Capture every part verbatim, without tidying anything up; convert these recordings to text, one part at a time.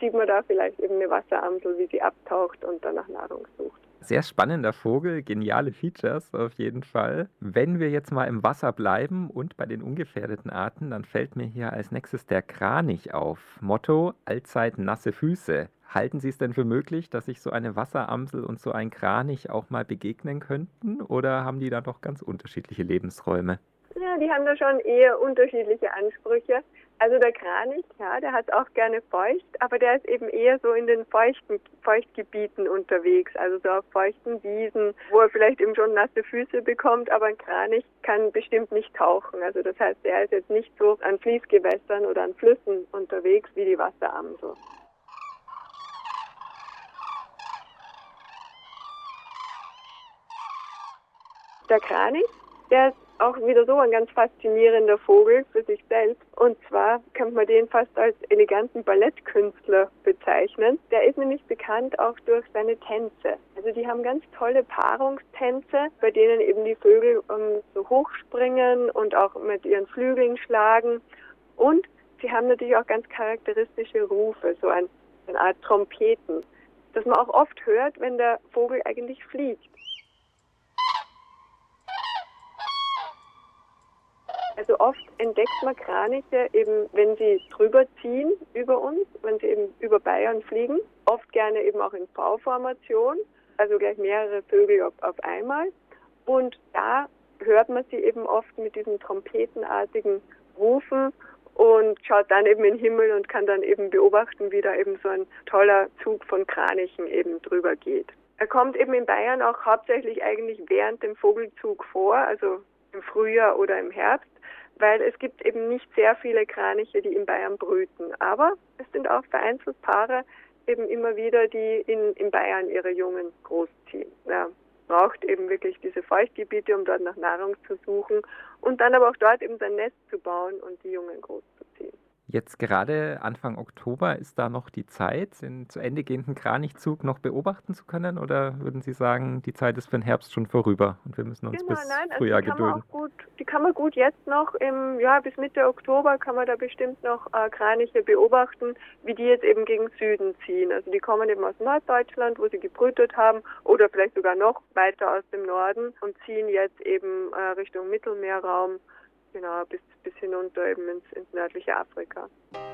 sieht man da vielleicht eben eine Wasseramsel, wie sie abtaucht und dann nach Nahrung sucht. Sehr spannender Vogel, geniale Features auf jeden Fall. Wenn wir jetzt mal im Wasser bleiben und bei den ungefährdeten Arten, dann fällt mir hier als nächstes der Kranich auf. Motto: allzeit nasse Füße. Halten Sie es denn für möglich, dass sich so eine Wasseramsel und so ein Kranich auch mal begegnen könnten? Oder haben die da doch ganz unterschiedliche Lebensräume? Ja, die haben da schon eher unterschiedliche Ansprüche. Also der Kranich, ja, der hat auch gerne feucht, aber der ist eben eher so in den feuchten Feuchtgebieten unterwegs, also so auf feuchten Wiesen, wo er vielleicht eben schon nasse Füße bekommt, aber ein Kranich kann bestimmt nicht tauchen. Also das heißt, der ist jetzt nicht so an Fließgewässern oder an Flüssen unterwegs wie die Wasseramsel. Der Kranich, der ist auch wieder so ein ganz faszinierender Vogel für sich selbst. Und zwar kann man den fast als eleganten Ballettkünstler bezeichnen. Der ist nämlich bekannt auch durch seine Tänze. Also die haben ganz tolle Paarungstänze, bei denen eben die Vögel um, so hochspringen und auch mit ihren Flügeln schlagen. Und sie haben natürlich auch ganz charakteristische Rufe, so ein, eine Art Trompeten, das man auch oft hört, wenn der Vogel eigentlich fliegt. Also oft entdeckt man Kraniche eben, wenn sie drüber ziehen über uns, wenn sie eben über Bayern fliegen. Oft gerne eben auch in V-Formation, also gleich mehrere Vögel auf, auf einmal. Und da hört man sie eben oft mit diesen trompetenartigen Rufen und schaut dann eben in den Himmel und kann dann eben beobachten, wie da eben so ein toller Zug von Kranichen eben drüber geht. Er kommt eben in Bayern auch hauptsächlich eigentlich während dem Vogelzug vor, also im Frühjahr oder im Herbst, weil es gibt eben nicht sehr viele Kraniche, die in Bayern brüten. Aber es sind auch vereinzelt Paare eben immer wieder, die in, in Bayern ihre Jungen großziehen. Ja, braucht eben wirklich diese Feuchtgebiete, um dort nach Nahrung zu suchen und dann aber auch dort eben sein Nest zu bauen und die Jungen großzuziehen. Jetzt gerade Anfang Oktober, ist da noch die Zeit, den zu Ende gehenden Kranichzug noch beobachten zu können? Oder würden Sie sagen, die Zeit ist für den Herbst schon vorüber und wir müssen uns Genau, bis nein, also Frühjahr die kann man gedulden? auch gut, die kann man gut jetzt noch im, ja, bis Mitte Oktober kann man da bestimmt noch äh, Kraniche beobachten, wie die jetzt eben gegen Süden ziehen. Also die kommen eben aus Norddeutschland, wo sie gebrütet haben, oder vielleicht sogar noch weiter aus dem Norden und ziehen jetzt eben äh, Richtung Mittelmeerraum, genau, bis, bis hinunter eben ins, ins nördliche Afrika.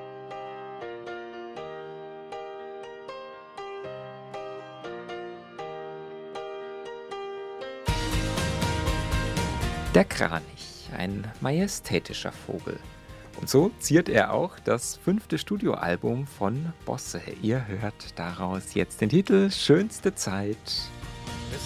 Der Kranich, ein majestätischer Vogel. Und so ziert er auch das fünfte Studioalbum von Bosse. Ihr hört daraus jetzt den Titel Schönste Zeit